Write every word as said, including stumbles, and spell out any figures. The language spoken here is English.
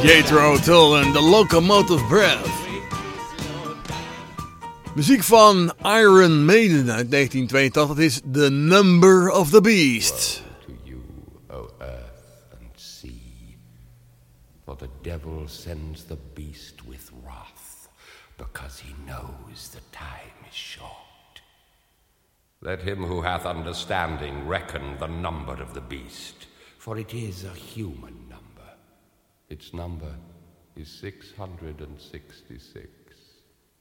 Jethro Tull en The Locomotive Breath. Muziek van Iron Maiden uit negentien tweeëntachtig is The Number of the Beast. Woe to you, O earth and sea, for the devil sends the beast with wrath, because he knows the time is short. Let him who hath understanding reckon the number of the beast, for it is a human number. Its number is six hundred sixty-six.